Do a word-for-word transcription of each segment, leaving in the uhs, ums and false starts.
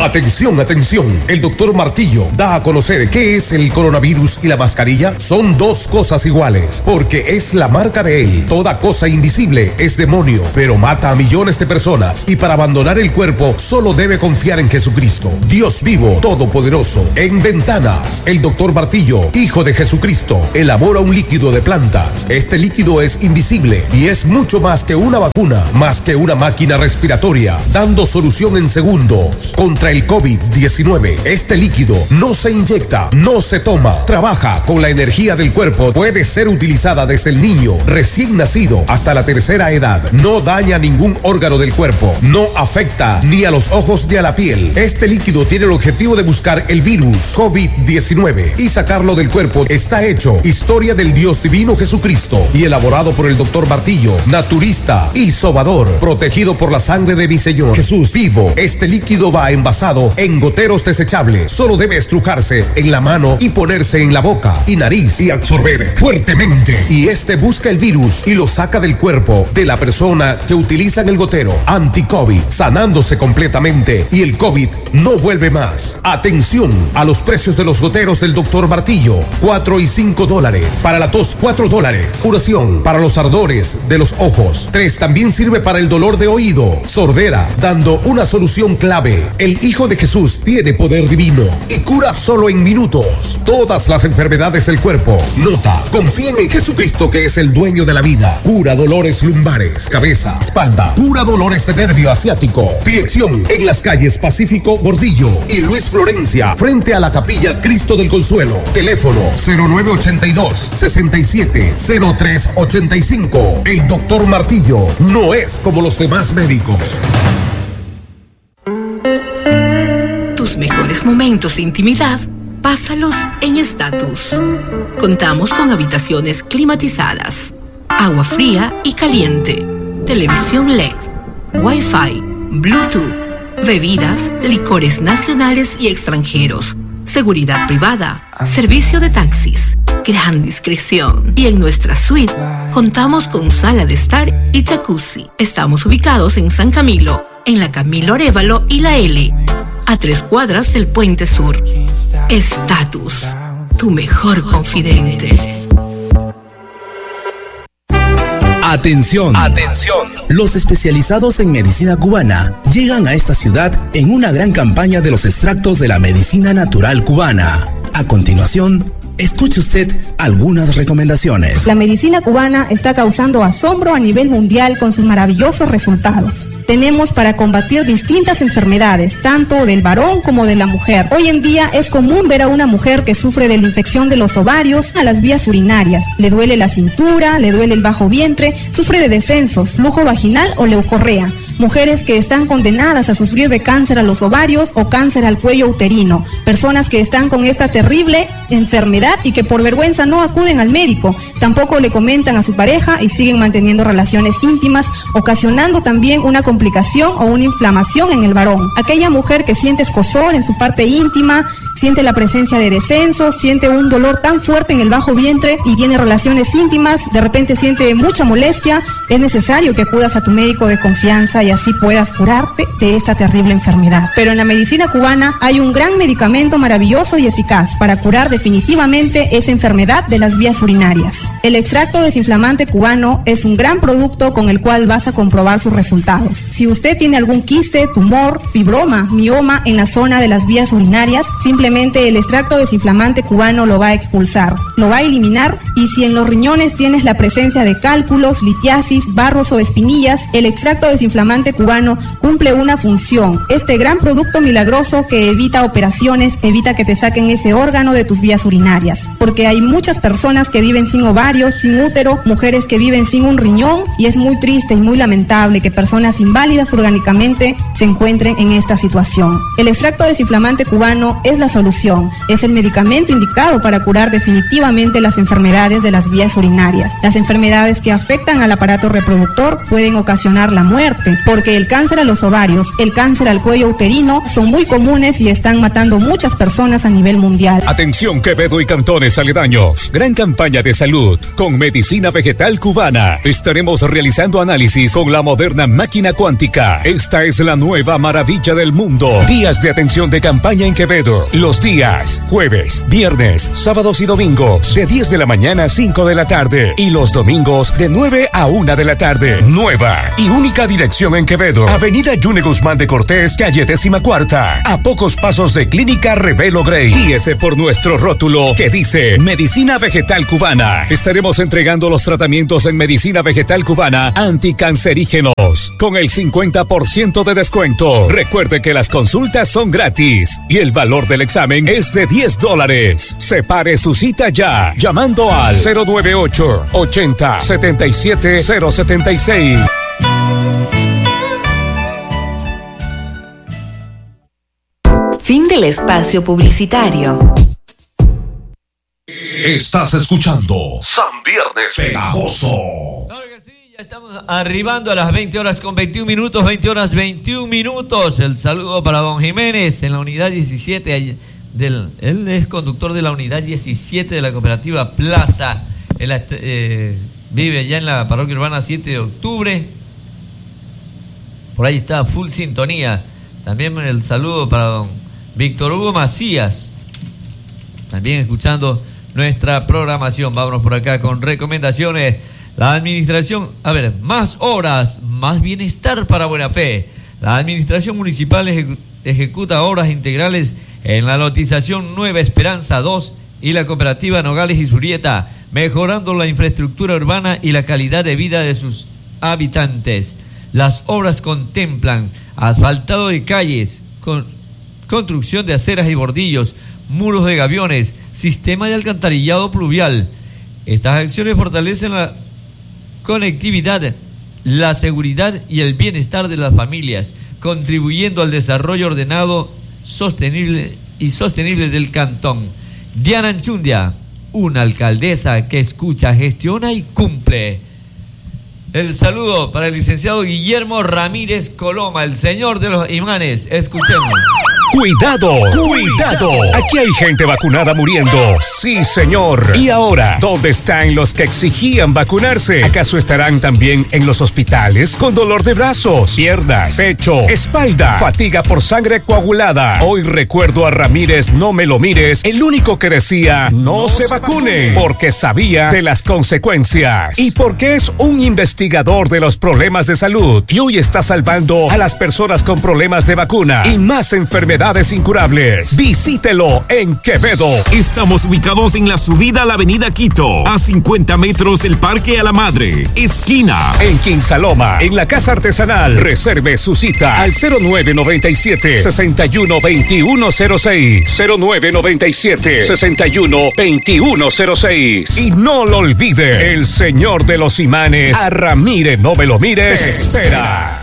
Atención, atención. El doctor Martillo da a conocer qué es el coronavirus y la mascarilla. Son dos cosas iguales, porque es la marca de él. Toda cosa invisible es demonio, pero mata a millones de personas. Y para abandonar el cuerpo, solo debe confiar en Jesucristo, Dios vivo, todopoderoso. En Ventanas, el doctor Martillo, hijo de Jesucristo, elabora un líquido de plantas. Este líquido es invisible y es mucho más que una vacuna, más que una máquina respiratoria, dando solución en segundos contra el COVID diecinueve. Este líquido no se inyecta, no se toma, trabaja con la energía del cuerpo. Puede ser utilizada desde el niño recién nacido hasta la tercera edad. No daña ningún órgano del cuerpo, no afecta ni a los ojos ni a la piel. Este líquido tiene el objetivo de buscar el virus COVID diecinueve y sacarlo del cuerpo. Está hecho historia del Dios divino Jesucristo y elaborado por el doctor Martillo, naturista y sobador, protegido por la sangre de mi Señor Jesús vivo. Este líquido va envasado en goteros desechables. Solo debe estrujarse en la mano y ponerse en la boca y nariz y absorber fuertemente. Y este busca el virus y lo saca del cuerpo de la persona que utiliza el gotero anti-COVID, sanándose completamente y el COVID no vuelve más. Atención a los precios de los goteros del doctor Martillo: cuatro y cinco dólares. Para la tos, cuatro dólares. Curación para los ardores de los ojos, tres. También sirve para el dolor de oído, sordera, dando una solución clave. El Hijo de Jesús tiene poder divino y cura solo en minutos todas las enfermedades del cuerpo. Nota: confíen en Jesucristo, que es el dueño de la vida. Cura dolores lumbares, cabeza, espalda. Cura dolores de nervio asiático. Dirección: en las calles Pacífico, Gordillo y Luis Florencia, frente a la Capilla Cristo del Consuelo. Teléfono cero nueve ochenta y dos, sesenta y siete, cero tres ochenta y cinco. El doctor Martillo no es como los demás médicos. Tus mejores momentos de intimidad, pásalos en Estatus. Contamos con habitaciones climatizadas, agua fría y caliente, televisión L E D, Wi-Fi, Bluetooth, bebidas, licores nacionales y extranjeros, seguridad privada, servicio de taxis, gran discreción. Y en nuestra suite contamos con sala de estar y jacuzzi. Estamos ubicados en San Camilo, en la Camilo Arévalo y la L, a tres cuadras del Puente Sur. Estatus, tu mejor confidente. Atención, atención. Los especializados en medicina cubana llegan a esta ciudad en una gran campaña de los extractos de la medicina natural cubana. A continuación, escuche usted algunas recomendaciones. La medicina cubana está causando asombro a nivel mundial con sus maravillosos resultados. Tenemos para combatir distintas enfermedades, tanto del varón como de la mujer. Hoy en día es común ver a una mujer que sufre de la infección de los ovarios a las vías urinarias. Le duele la cintura, le duele el bajo vientre, sufre de descensos, flujo vaginal o leucorrea. Mujeres que están condenadas a sufrir de cáncer a los ovarios o cáncer al cuello uterino. Personas que están con esta terrible enfermedad y que por vergüenza no acuden al médico. Tampoco le comentan a su pareja y siguen manteniendo relaciones íntimas, ocasionando también una complicación o una inflamación en el varón. Aquella mujer que siente escozor en su parte íntima, siente la presencia de descensos, siente un dolor tan fuerte en el bajo vientre y tiene relaciones íntimas, de repente siente mucha molestia, es necesario que acudas a tu médico de confianza y así puedas curarte de esta terrible enfermedad. Pero en la medicina cubana hay un gran medicamento maravilloso y eficaz para curar definitivamente esa enfermedad de las vías urinarias. El extracto desinflamante cubano es un gran producto con el cual vas a comprobar sus resultados. Si usted tiene algún quiste, tumor, fibroma, mioma en la zona de las vías urinarias, simplemente el extracto desinflamante cubano lo va a expulsar, lo va a eliminar. Y si en los riñones tienes la presencia de cálculos, litiasis, barros o espinillas, el extracto desinflamante cubano cumple una función. Este gran producto milagroso que evita operaciones, evita que te saquen ese órgano de tus vías urinarias, porque hay muchas personas que viven sin ovarios, sin útero, mujeres que viven sin un riñón, y es muy triste y muy lamentable que personas inválidas orgánicamente se encuentren en esta situación. El extracto desinflamante cubano es la solución. Es el medicamento indicado para curar definitivamente las enfermedades de las vías urinarias. Las enfermedades que afectan al aparato reproductor pueden ocasionar la muerte, porque el cáncer a los ovarios, el cáncer al cuello uterino son muy comunes y están matando muchas personas a nivel mundial. Atención Quevedo y cantones aledaños. Gran campaña de salud con medicina vegetal cubana. Estaremos realizando análisis con la moderna máquina cuántica. Esta es la nueva maravilla del mundo. Días de atención de campaña en Quevedo. Los días jueves, viernes, sábados y domingos de diez de la mañana a cinco de la tarde y los domingos de nueve a una de la tarde. Nueva y única dirección en Quevedo. Avenida Yune Guzmán de Cortés, calle décima cuarta. A pocos pasos de Clínica Revelo Grey. Guíese por nuestro rótulo que dice Medicina Vegetal Cubana. Estaremos entregando los tratamientos en Medicina Vegetal Cubana anticancerígenos con el cincuenta por ciento de descuento. Recuerde que las consultas son gratis y el valor del examen es de diez dólares. Separe su cita ya llamando al cero nueve ocho, ochenta, setenta y siete, cero setenta y seis. Fin del espacio publicitario. Estás escuchando San Viernes Pegajoso. Claro que sí, ya estamos arribando a las veinte horas con veintiún minutos, veinte horas veintiún minutos. El saludo para don Jiménez en la unidad diecisiete. Del, él es conductor de la unidad diecisiete de la cooperativa Plaza. Él eh, vive allá en la parroquia urbana siete de octubre. Por ahí está, full sintonía. También el saludo para don Víctor Hugo Macías, también escuchando nuestra programación. Vámonos por acá con recomendaciones. La administración, a ver, más obras, más bienestar para Buena Fe. La administración municipal ejecu- ejecuta obras integrales en la lotización Nueva Esperanza dos y la cooperativa Nogales y Surieta, mejorando la infraestructura urbana y la calidad de vida de sus habitantes. Las obras contemplan asfaltado de calles, con construcción de aceras y bordillos, muros de gaviones, sistema de alcantarillado pluvial. Estas acciones fortalecen la conectividad, la seguridad y el bienestar de las familias, contribuyendo al desarrollo ordenado, sostenible y sostenible del cantón. Diana Anchundia, una alcaldesa que escucha, gestiona y cumple. El saludo para el licenciado Guillermo Ramírez Coloma, el señor de los imanes. Escuchemos. Cuidado, cuidado. Aquí hay gente vacunada muriendo. Sí, señor. Y ahora, ¿dónde están los que exigían vacunarse? ¿Acaso estarán también en los hospitales con dolor de brazos, piernas, pecho, espalda, fatiga por sangre coagulada? Hoy recuerdo a Ramírez No Me Lo Mires, el único que decía no, no se vacune, porque sabía de las consecuencias y porque es un investigador de los problemas de salud y hoy está salvando a las personas con problemas de vacuna y más enfermedades incurables. Visítelo en Quevedo. Estamos ubicados en la subida a la avenida Quito, a cincuenta metros del Parque a la Madre, esquina. En Quinsaloma, en la Casa Artesanal. Reserve su cita al cero nueve noventa y siete, sesenta y uno, veintiuno cero seis. cero nueve noventa y siete, sesenta y uno, veintiuno cero seis. Y no lo olvide, el señor de los imanes, a Ramírez No Me Lo Mires, te espera.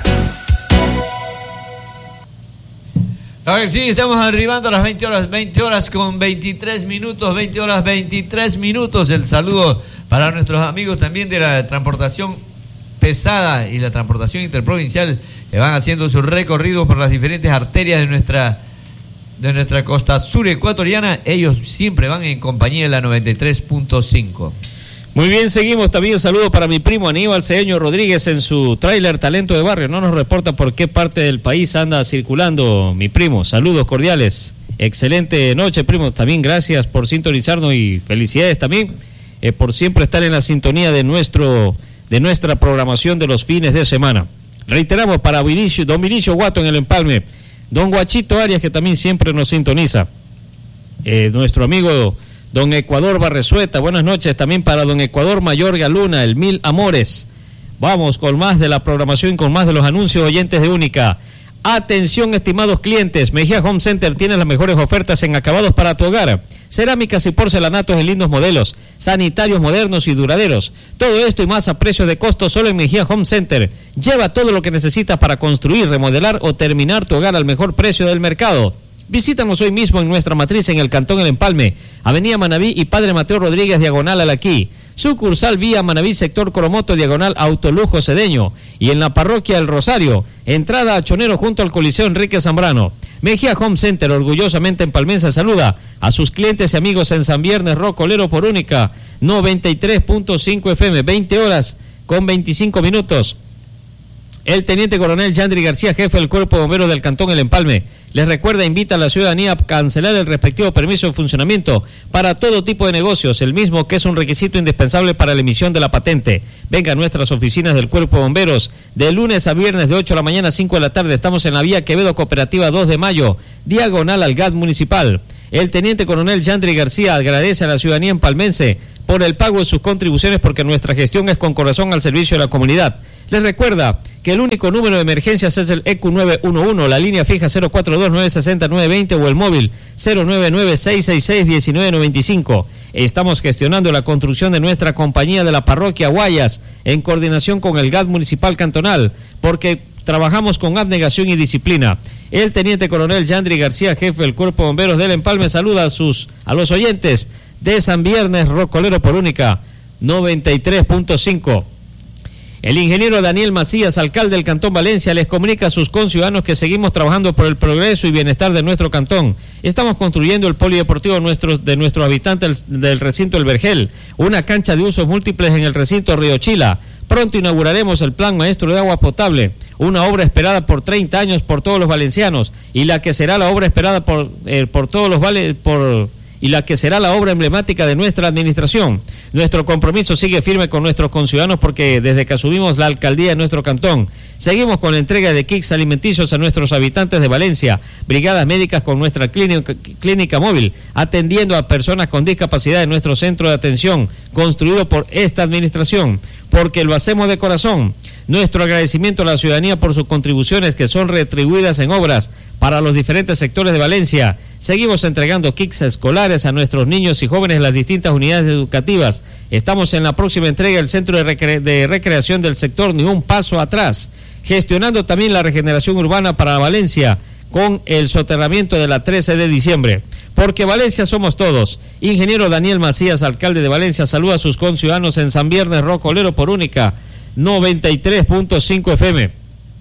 A ver, sí, estamos arribando a las veinte horas, veinte horas con veintitrés minutos, veinte horas veintitrés minutos. El saludo para nuestros amigos también de la transportación pesada y la transportación interprovincial que van haciendo su recorrido por las diferentes arterias de nuestra, de nuestra costa sur ecuatoriana. Ellos siempre van en compañía de la noventa y tres punto cinco. Muy bien, seguimos. También saludo para mi primo Aníbal Cedeño Rodríguez en su tráiler Talento de Barrio. No nos reporta por qué parte del país anda circulando mi primo. Saludos cordiales. Excelente noche, primo. También gracias por sintonizarnos y felicidades también eh, por siempre estar en la sintonía de nuestro de nuestra programación de los fines de semana. Reiteramos para Vinicio, don Vinicio Guato en el empalme, don Guachito Arias que también siempre nos sintoniza, eh, nuestro amigo don Ecuador Barresueta, buenas noches también para don Ecuador Mayor Galuna, el Mil Amores. Vamos con más de la programación, con más de los anuncios oyentes de Única. Atención estimados clientes, Mejía Home Center tiene las mejores ofertas en acabados para tu hogar. Cerámicas y porcelanatos en lindos modelos, sanitarios modernos y duraderos. Todo esto y más a precios de costo solo en Mejía Home Center. Lleva todo lo que necesitas para construir, remodelar o terminar tu hogar al mejor precio del mercado. Visítanos hoy mismo en nuestra matriz en el Cantón El Empalme, Avenida Manaví y Padre Mateo Rodríguez, diagonal Alaquí. Sucursal vía Manaví, sector Coromoto, diagonal Autolujo Cedeño. Y en la parroquia El Rosario, entrada a Chonero junto al Coliseo Enrique Zambrano. Mejía Home Center, orgullosamente empalmense, saluda a sus clientes y amigos en San Viernes Rocolero por Única noventa y tres punto cinco F M, veinte horas con veinticinco minutos. El teniente coronel Yandri García, jefe del Cuerpo de Bomberos del Cantón El Empalme, les recuerda, invita a la ciudadanía a cancelar el respectivo permiso de funcionamiento para todo tipo de negocios, el mismo que es un requisito indispensable para la emisión de la patente. Venga a nuestras oficinas del Cuerpo de Bomberos de lunes a viernes de ocho de la mañana a cinco de la tarde. Estamos en la vía Quevedo Cooperativa dos de mayo, diagonal al G A T municipal. El teniente coronel Yandri García agradece a la ciudadanía empalmense por el pago de sus contribuciones, porque nuestra gestión es con corazón al servicio de la comunidad. Les recuerda que el único número de emergencias es el E Q nueve uno uno, la línea fija cero cuatro dos nueve seis cero nueve dos cero o el móvil cero nueve nueve seis seis seis uno nueve nueve cinco. Estamos gestionando la construcción de nuestra compañía de la parroquia Guayas en coordinación con el G A T municipal cantonal, porque trabajamos con abnegación y disciplina. El teniente coronel Yandri García, jefe del Cuerpo de Bomberos del Empalme, saluda a sus a los oyentes de San Viernes Rocolero por Única noventa y tres punto cinco. El ingeniero Daniel Macías, alcalde del Cantón Valencia, les comunica a sus conciudadanos que seguimos trabajando por el progreso y bienestar de nuestro cantón. Estamos construyendo el polideportivo nuestro, de nuestros habitantes del, del recinto El Vergel, una cancha de usos múltiples en el recinto Río Chila. Pronto inauguraremos el Plan Maestro de Agua Potable, una obra esperada por treinta años por todos los valencianos, y la que será la obra esperada por, eh, por todos los vale, por y la que será la obra emblemática de nuestra administración. Nuestro compromiso sigue firme con nuestros conciudadanos, porque desde que asumimos la alcaldía de nuestro cantón, seguimos con la entrega de kits alimenticios a nuestros habitantes de Valencia, brigadas médicas con nuestra clínica, clínica móvil, atendiendo a personas con discapacidad en nuestro centro de atención, construido por esta administración, porque lo hacemos de corazón. Nuestro agradecimiento a la ciudadanía por sus contribuciones, que son retribuidas en obras para los diferentes sectores de Valencia. Seguimos entregando kits escolares a nuestros niños y jóvenes en las distintas unidades educativas. Estamos en la próxima entrega del Centro de, Recre- de Recreación del sector Ni un Paso Atrás, gestionando también la regeneración urbana para Valencia con el soterramiento de la trece de diciembre. Porque Valencia somos todos. Ingeniero Daniel Macías, alcalde de Valencia, saluda a sus conciudadanos en San Viernes Rocolero por Única noventa y tres punto cinco F M.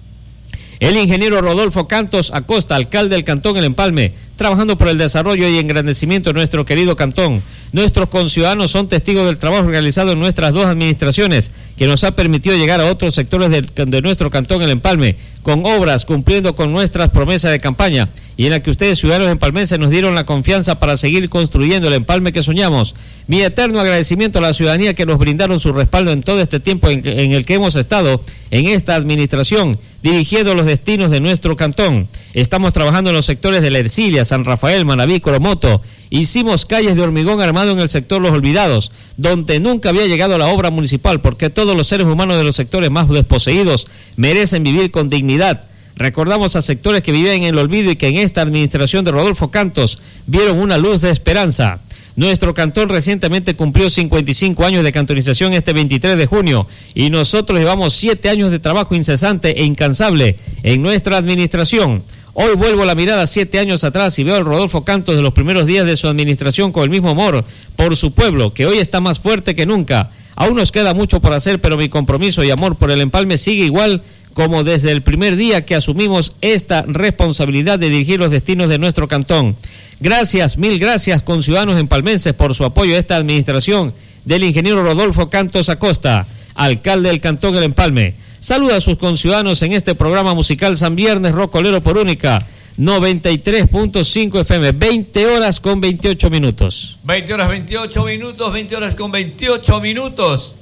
El ingeniero Rodolfo Cantos Acosta, alcalde del Cantón El Empalme, trabajando por el desarrollo y engrandecimiento de nuestro querido cantón. Nuestros conciudadanos son testigos del trabajo realizado en nuestras dos administraciones, que nos ha permitido llegar a otros sectores de, de nuestro Cantón El Empalme, con obras, cumpliendo con nuestras promesas de campaña, y en la que ustedes, ciudadanos empalmenses, nos dieron la confianza para seguir construyendo el empalme que soñamos. Mi eterno agradecimiento a la ciudadanía, que nos brindaron su respaldo en todo este tiempo en, en el que hemos estado en esta administración, dirigiendo los destinos de nuestro cantón. Estamos trabajando en los sectores de La Ercilia, San Rafael, Manaví, Coromoto. Hicimos calles de hormigón armado en el sector Los Olvidados, donde nunca había llegado la obra municipal, porque todos los seres humanos de los sectores más desposeídos merecen vivir con dignidad. Recordamos a sectores que vivían en el olvido y que en esta administración de Rodolfo Cantos vieron una luz de esperanza. Nuestro cantón recientemente cumplió cincuenta y cinco años de cantonización este veintitrés de junio, y nosotros llevamos siete años de trabajo incesante e incansable en nuestra administración. Hoy vuelvo la mirada siete años atrás y veo al Rodolfo Cantos de los primeros días de su administración con el mismo amor por su pueblo, que hoy está más fuerte que nunca. Aún nos queda mucho por hacer, pero mi compromiso y amor por el empalme sigue igual como desde el primer día que asumimos esta responsabilidad de dirigir los destinos de nuestro cantón. Gracias, mil gracias, conciudadanos empalmenses, por su apoyo a esta administración del ingeniero Rodolfo Cantos Acosta, alcalde del Cantón El Empalme. Saluda a sus conciudadanos en este programa musical San Viernes Rocolero por Única noventa y tres punto cinco F M, veinte horas con veintiocho minutos. veinte horas veintiocho minutos, veinte horas con veintiocho minutos.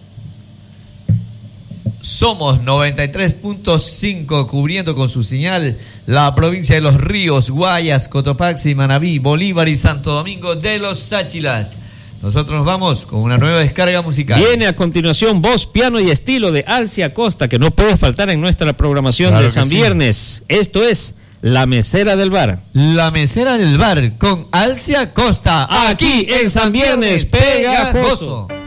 Somos noventa y tres punto cinco, cubriendo con su señal la provincia de Los Ríos, Guayas, Cotopaxi, Manaví, Bolívar y Santo Domingo de los Sáchilas. Nosotros nos vamos con una nueva descarga musical. Viene a continuación voz, piano y estilo de Alcia Costa, que no puede faltar en nuestra programación claro de San sí. Viernes. Esto es La Mesera del Bar. La Mesera del Bar con Alcia Costa, aquí en San Viernes Pegajoso.